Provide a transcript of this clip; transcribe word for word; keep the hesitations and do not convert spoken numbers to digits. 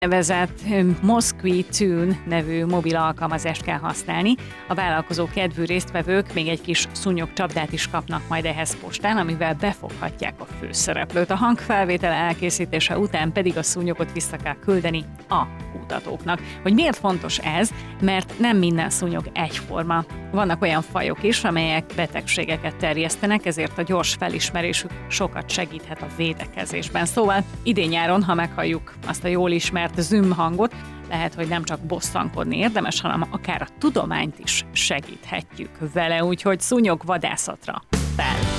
Nevezett Mosquee Tune nevű mobil alkalmazást kell használni. A vállalkozó kedvű résztvevők még egy kis szúnyogcsapdát is kapnak majd ehhez postán, amivel befoghatják a főszereplőt. A hangfelvétel elkészítése után pedig a szúnyogot vissza kell küldeni a kutatóknak. Hogy miért fontos ez? Mert nem minden szúnyog egyforma. Vannak olyan fajok is, amelyek betegségeket terjesztenek, ezért a gyors felismerésük sokat segíthet a védekezésben. Szóval idén-nyáron, ha meghalljuk azt a jól ismert züm hangot, lehet, hogy nem csak bosszankodni érdemes, hanem akár a tudományt is segíthetjük vele, úgyhogy szúnyog vadászatra fel!